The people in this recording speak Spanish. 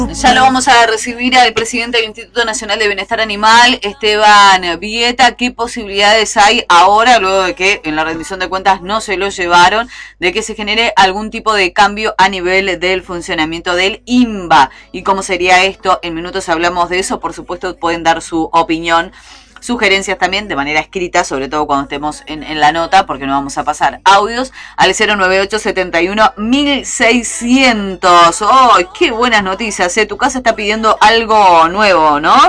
Ya lo vamos a recibir al presidente del Instituto Nacional de Bienestar Animal, Esteban Vieta. ¿Qué posibilidades hay ahora, luego de que en la rendición de cuentas no se lo llevaron, de que se genere algún tipo de cambio a nivel del funcionamiento del INBA? ¿Y cómo sería esto? En minutos hablamos de eso. Por supuesto, pueden dar su opinión, sugerencias también de manera escrita, sobre todo cuando estemos en la nota, porque no vamos a pasar audios, al 098-71-1600. ¡Oh, qué buenas noticias! Tu casa está pidiendo algo nuevo, ¿no?